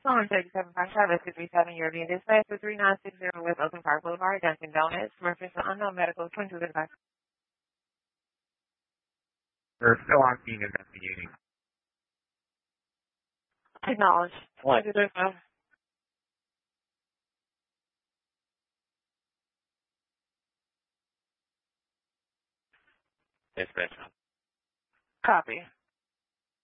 Phone 3755 637 European Dispatch to 3960 West Oakland Park Boulevard, Dunkin' Donuts, Murphy's Unknown Medical, 2255. We're still on scene investigating. Acknowledge. 2235. Dispatch. Copy.